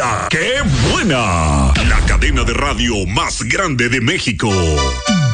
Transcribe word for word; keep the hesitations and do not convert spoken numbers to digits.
La ¡Qué buena! La cadena de radio más grande de México.